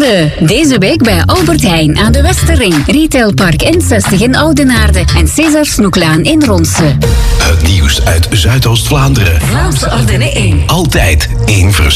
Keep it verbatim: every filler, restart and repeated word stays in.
Vlaanderen. Deze week bij Albert Heijn aan de Westerring. Retailpark N zestig in Oudenaarde. En César Snoeklaan in Ronse. Het nieuws uit Zuidoost-Vlaanderen. Vlaamse Ardennen één. Altijd één vers.